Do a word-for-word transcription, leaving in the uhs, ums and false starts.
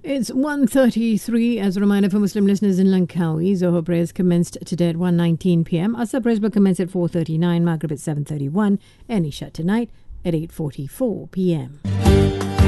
It's one thirty-three. As a reminder for Muslim listeners in Langkawi, Zohar prayers commenced today at one nineteen p m. Asr prayers will commence at four thirty-nine, Maghrib at seven thirty-one, and Isha tonight at eight forty-four p m.